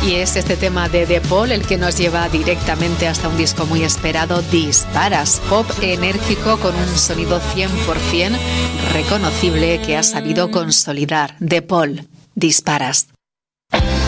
Y es este tema de The Paul el que nos lleva directamente hasta un disco muy esperado, Disparas, pop enérgico con un sonido 100% reconocible que ha sabido consolidar. The Paul, Disparas.